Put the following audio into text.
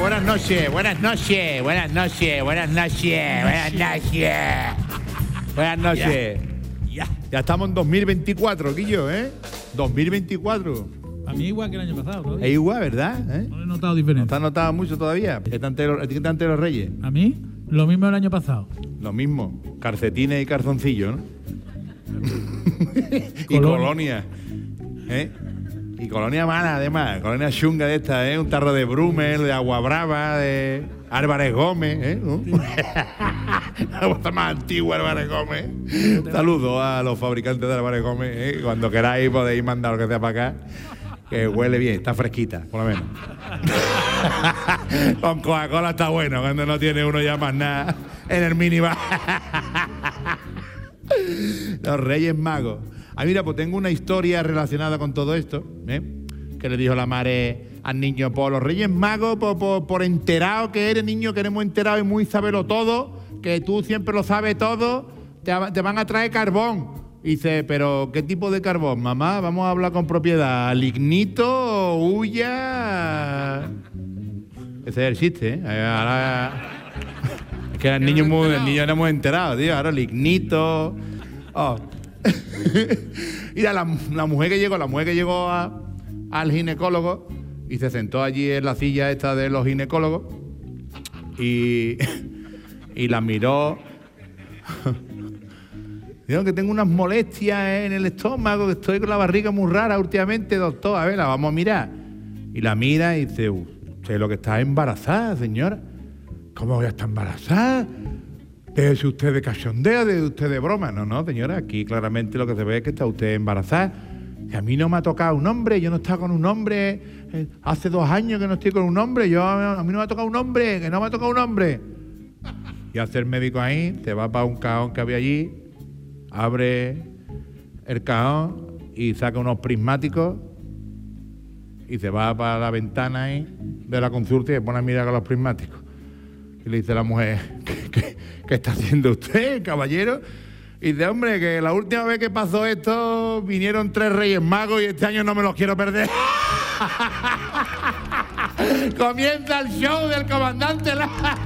buenas noches, buenas noches, buenas noches, buenas noches, buenas noches. Buenas noches. Ya estamos en 2024, Guillo, ¿eh? 2024. A mí igual que el año pasado, ¿no? Es igual, ¿verdad? No he notado ¿No diferencia. te has notado mucho todavía? ¿Qué te han traído los Reyes? A mí, lo mismo el año pasado. Lo mismo, calcetines y calzoncillos, ¿no? Y colonia, ¿eh? Y colonia mala, además, colonia chunga de esta, ¿eh? Un tarro de Brummel, de Agua Brava, de Álvarez Gómez, ¿eh? La bota más antigua, Álvarez Gómez. Saludos a los fabricantes de Álvarez Gómez, ¿eh? Cuando queráis podéis mandar lo que sea para acá, que huele bien, está fresquita, por lo menos. Con Coca-Cola está bueno, cuando no tiene uno ya más nada en el minibar. Los Reyes Magos. Ah, mira, pues tengo una historia relacionada con todo esto, ¿eh? Que le dijo la madre al niño: por los Reyes Magos, por enterado que eres, niño, que eres muy enterado y muy sabelo todo, que tú siempre lo sabes todo, te van a traer carbón. Y dice: ¿pero qué tipo de carbón, mamá? Vamos a hablar con propiedad. ¿Lignito, huya? Ese es el chiste, ¿eh? Ahora... Es que el niño era muy enterado, tío. Ahora lignito. Oh. Mira, la mujer que llegó al ginecólogo y se sentó allí en la silla esta de los ginecólogos y la miró. Digo que tengo unas molestias en el estómago, que estoy con la barriga muy rara últimamente, doctor. A ver, la vamos a mirar. Y la mira y dice: usted lo que está embarazada, señora. ¿Cómo voy a estar embarazada? ¿Es usted de cachondeo, de usted de broma? No, señora, aquí claramente lo que se ve es que está usted embarazada. Y a mí no me ha tocado un hombre, yo no estaba con un hombre, hace 2 años que no estoy con un hombre, a mí no me ha tocado un hombre, que no me ha tocado un hombre. Y hace el médico ahí, te va para un cajón que había allí, abre el cajón y saca unos prismáticos y se va para la ventana ahí de la consulta y se pone a mirar con los prismáticos. Y le dice a la mujer: ¿Qué está haciendo usted, caballero? Y dice: hombre, que la última vez que pasó esto vinieron 3 Reyes Magos y este año no me los quiero perder. Comienza el show del comandante Lara.